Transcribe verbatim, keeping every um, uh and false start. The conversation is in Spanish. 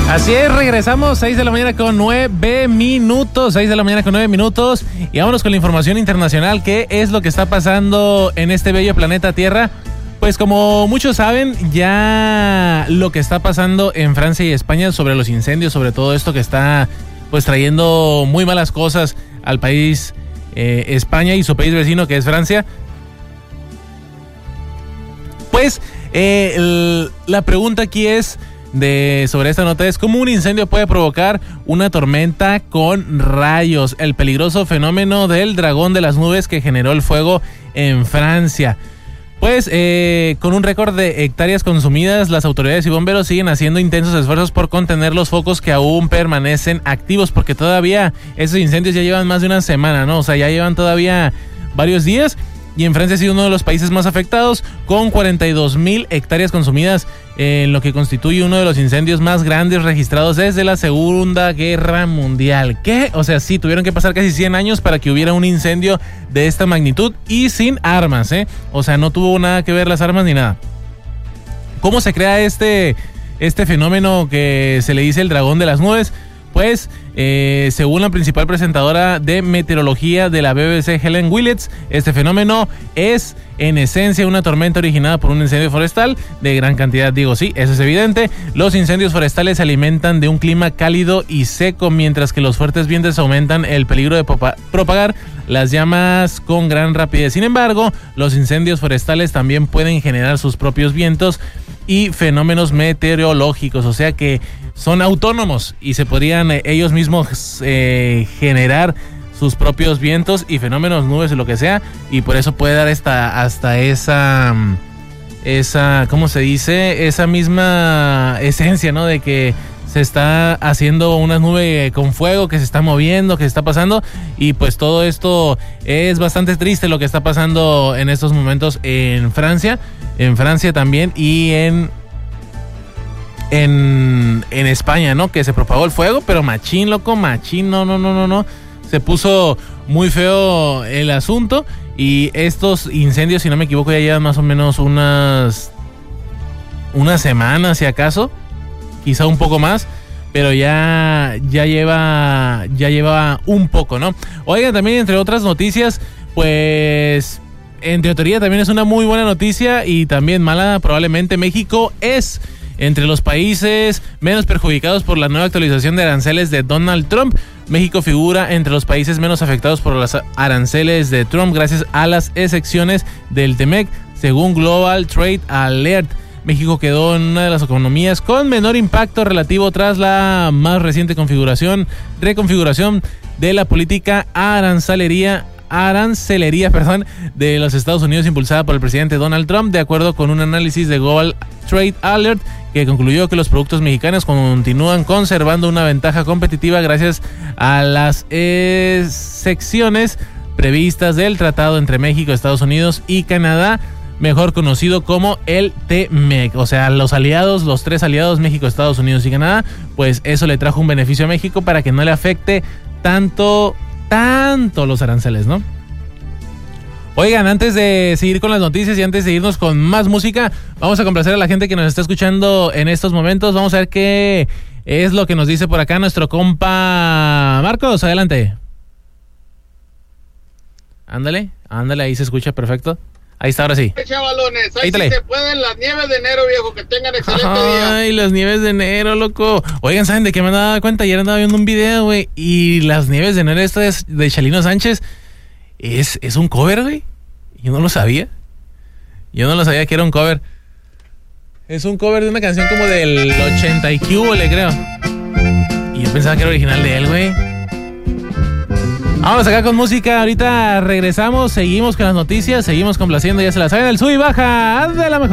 Así es, regresamos, seis de la mañana con nueve minutos, seis de la mañana con nueve minutos, y vámonos con la información internacional. ¿Qué es lo que está pasando en este bello planeta Tierra? Pues como muchos saben, ya lo que está pasando en Francia y España sobre los incendios, sobre todo esto que está pues trayendo muy malas cosas al país eh, España y su país vecino que es Francia. Pues eh, el, la pregunta aquí es de sobre esta nota es cómo un incendio puede provocar una tormenta con rayos, el peligroso fenómeno del dragón de las nubes que generó el fuego en Francia. Pues eh, con un récord de hectáreas consumidas, las autoridades y bomberos siguen haciendo intensos esfuerzos por contener los focos que aún permanecen activos, porque todavía esos incendios ya llevan más de una semana, ¿no? O sea, ya llevan todavía varios días. Y en Francia ha sido uno de los países más afectados, con cuarenta y dos mil hectáreas consumidas, en lo que constituye uno de los incendios más grandes registrados desde la Segunda Guerra Mundial. ¿Qué? O sea, sí, tuvieron que pasar casi cien años para que hubiera un incendio de esta magnitud y sin armas, ¿eh? O sea, no tuvo nada que ver las armas ni nada. ¿Cómo se crea este, este fenómeno que se le dice el dragón de las nubes? Pues, eh, según la principal presentadora de meteorología de la B B C, Helen Willets, este fenómeno es en esencia una tormenta originada por un incendio forestal de gran cantidad. Digo, sí, eso es evidente. Los incendios forestales se alimentan de un clima cálido y seco, mientras que los fuertes vientos aumentan el peligro de propagar las llamas con gran rapidez. Sin embargo, los incendios forestales también pueden generar sus propios vientos y fenómenos meteorológicos, o sea que son autónomos y se podrían eh, ellos mismos eh, generar sus propios vientos y fenómenos, nubes y lo que sea, y por eso puede dar esta, hasta esa, esa, ¿cómo se dice? Esa misma esencia, ¿no? De que se está haciendo una nube con fuego, que se está moviendo, que se está pasando, y pues todo esto es bastante triste lo que está pasando en estos momentos en Francia, en Francia también, y en en, en España, ¿no? Que se propagó el fuego, pero machín, loco, machín, no, no, no, no, no. Se puso muy feo el asunto, y estos incendios, si no me equivoco, ya llevan más o menos unas una semana, si acaso, quizá un poco más, pero ya ya lleva ya lleva un poco, ¿no? Oigan, también entre otras noticias, pues en teoría también es una muy buena noticia y también mala, probablemente. México es entre los países menos perjudicados por la nueva actualización de aranceles de Donald Trump. México figura entre los países menos afectados por los aranceles de Trump gracias a las excepciones del T M E C, según Global Trade Alert. México quedó en una de las economías con menor impacto relativo tras la más reciente configuración, reconfiguración de la política arancelería arancelería, perdón, de los Estados Unidos impulsada por el presidente Donald Trump, de acuerdo con un análisis de Global Trade Alert que concluyó que los productos mexicanos continúan conservando una ventaja competitiva gracias a las excepciones previstas del tratado entre México, Estados Unidos y Canadá, mejor conocido como el T M E C. O sea, los aliados, los tres aliados, México, Estados Unidos y Canadá, pues eso le trajo un beneficio a México para que no le afecte tanto tanto los aranceles, ¿no? Oigan, antes de seguir con las noticias y antes de irnos con más música, vamos a complacer a la gente que nos está escuchando en estos momentos. Vamos a ver qué es lo que nos dice por acá nuestro compa Marcos. Adelante. Ándale, ándale, ahí se escucha perfecto. Ahí está, ahora sí. Chavalones, ahí sí se pueden las nieves de enero, viejo, que tengan excelente día. Ay, las nieves de enero, loco. Oigan, ¿saben de qué me daba cuenta? Ayer andaba viendo un video, güey, y las nieves de enero, esto es de Chalino Sánchez, es, es un cover, güey. Yo no lo sabía. Yo no lo sabía que era un cover. Es un cover de una canción como del ochenta y cubo, le creo. Y yo pensaba que era original de él, güey. Vámonos acá con música, ahorita regresamos, seguimos con las noticias, seguimos complaciendo, ya se la saben, el sub y baja de la mejor.